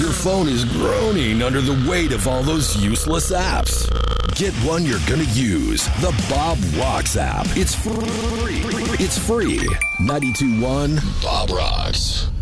Your phone is groaning under the weight of all those useless apps. Get one you're gonna use. The Bob Rocks app. It's free. It's free. 92.1 Bob Rocks.